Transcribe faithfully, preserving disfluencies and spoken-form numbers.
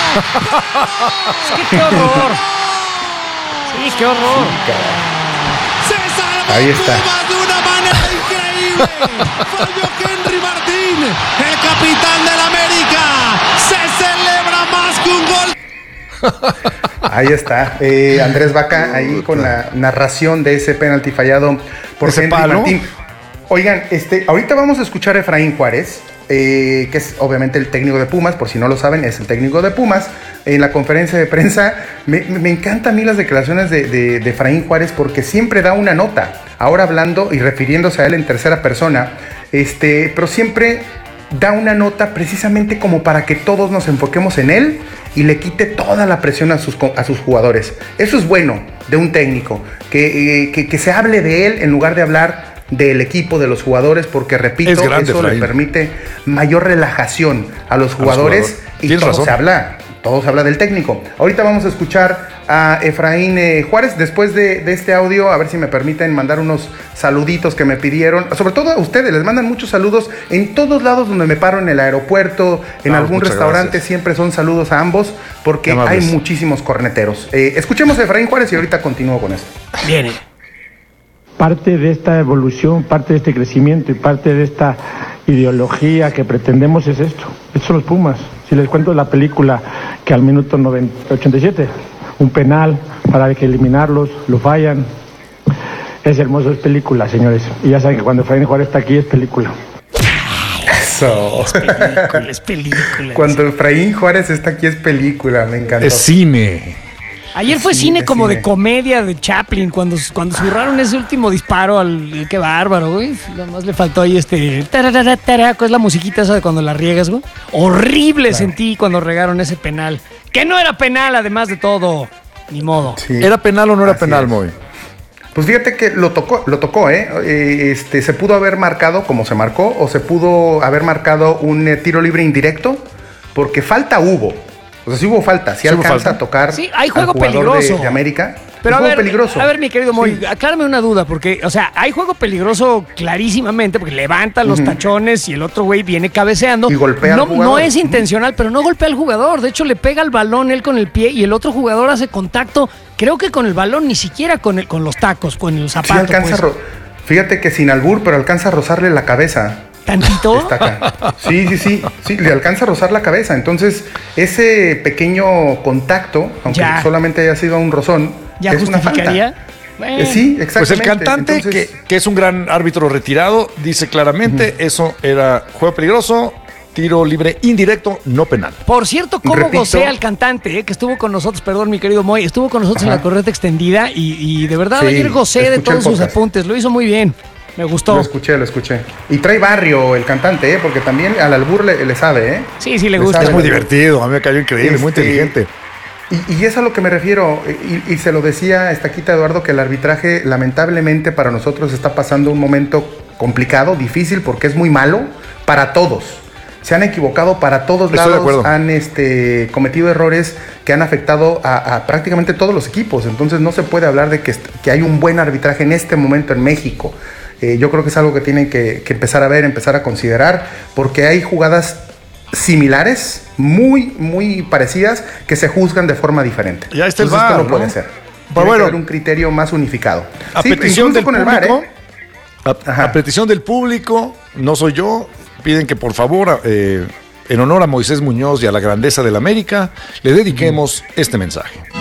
Sí, qué horror. Sí, qué horror. Se salva Ahí está. Pumas de una manera increíble. Falló Henry Martín, el capitán del América. Se celebra más que un gol. Ahí está, eh, Andrés Vaca, ahí con la narración de ese penalti fallado por ¿Ese Henry palo? Martín. Oigan, este, ahorita vamos a escuchar a Efraín Juárez, eh, que es obviamente el técnico de Pumas, por si no lo saben, es el técnico de Pumas. En la conferencia de prensa, me, me encantan a mí las declaraciones de, de, de Efraín Juárez porque siempre da una nota, ahora hablando y refiriéndose a él en tercera persona, este, pero siempre da una nota precisamente como para que todos nos enfoquemos en él y le quite toda la presión a sus, a sus jugadores. Eso es bueno de un técnico, que, eh, que, que se hable de él en lugar de hablar del equipo, de los jugadores, porque repito, Es grande, eso Efraín. le permite mayor relajación a los jugadores, jugadores. y Tienes todo razón. se habla, todo se habla del técnico. Ahorita vamos a escuchar a Efraín eh, Juárez, después de, de este audio, a ver si me permiten mandar unos saluditos que me pidieron, sobre todo a ustedes, les mandan muchos saludos en todos lados donde me paro, en el aeropuerto, en No, algún muchas restaurante, gracias. siempre son saludos a ambos, porque Qué hay amables. muchísimos corneteros. Eh, escuchemos a Efraín Juárez y ahorita continúo con esto. Viene. Parte de esta evolución, parte de este crecimiento y parte de esta ideología que pretendemos es esto. Estos son los Pumas. Si les cuento la película que al minuto noventa, ochenta y siete, un penal para que eliminarlos, lo fallan. Es hermoso, es película, señores. Y ya saben que cuando Efraín Juárez está aquí es película. Eso. Película, es película. Cuando Efraín Juárez está aquí es película, me encantó. Es cine. Ayer fue Sí, cine es como cine. de comedia de Chaplin, cuando, cuando zurraron ese último disparo al... Qué bárbaro, güey. Nada más le faltó ahí este... tararara, tarara, ¿cuál es la musiquita esa de cuando la riegas, güey? Horrible sentí cuando regaron ese penal. Que no era penal, además de todo. Ni modo. Sí. ¿Era penal o no era Así penal, es. Moy? Pues fíjate que lo tocó, lo tocó, ¿eh? Eh, Este, se pudo haber marcado como se marcó, o se pudo haber marcado un eh, tiro libre indirecto, porque falta hubo. O sea, sí hubo falta, sí, Sí hubo alcanza falta. a tocar Sí, hay al juego jugador peligroso. de, de América. Pero Es a juego ver, peligroso. a ver, mi querido Moy, Sí. aclárame una duda, porque, o sea, hay juego peligroso clarísimamente, porque levanta los tachones y el otro güey viene cabeceando. Y golpea al no, jugador. no es intencional, pero no golpea al jugador. De hecho, le pega el balón él con el pie y el otro jugador hace contacto, creo que con el balón, ni siquiera con, el, con los tacos, con el Sí zapato. alcanza a pues. ro- Fíjate que sin albur, pero alcanza a rozarle la cabeza. ¿Tantito? Está acá. Sí, sí, sí, sí, le alcanza a rozar la cabeza. Entonces, ese pequeño contacto, aunque Ya. solamente haya sido un rozón, ¿Ya es una falta. justificaría? Bueno. Eh, sí, exactamente. Pues el cantante, Entonces, que, que es un gran árbitro retirado, dice claramente, eso era juego peligroso, tiro libre indirecto, no penal. Por cierto, cómo Repito. gocé al cantante, eh, que estuvo con nosotros, perdón, mi querido Moy, estuvo con nosotros Ajá. en la correcta extendida y, y de verdad Sí, ayer gocé de escuché todos el sus podcast. apuntes, lo hizo muy bien, me gustó. Lo escuché, lo escuché. Y trae barrio el cantante, ¿eh? Porque también al albur le, le sabe, ¿eh? Sí, sí le Le gusta. sabe. Es muy divertido, a mí me cayó increíble, muy Este, inteligente. Y, y es a lo que me refiero, y, y se lo decía Estaquita Eduardo, que el arbitraje lamentablemente para nosotros está pasando un momento complicado, difícil, porque es muy malo para todos. Se han equivocado para todos Estoy de lados, acuerdo. han este, cometido errores que han afectado a, a prácticamente todos los equipos. Entonces no se puede hablar de que, est- que hay un buen arbitraje en este momento en México. Eh, yo creo que es algo que tienen que, que empezar a ver, empezar a considerar, porque hay jugadas similares, muy, muy parecidas, que se juzgan de forma diferente. Ya está el Entonces, V A R, esto no puede ¿no? ser. Pero Tiene bueno, que haber un criterio más unificado. A Sí, petición incluso del con el público, V A R, ¿eh? a, Ajá. a petición del público, no soy yo, piden que por favor, eh, en honor a Moisés Muñoz y a la grandeza del América, le dediquemos este mensaje.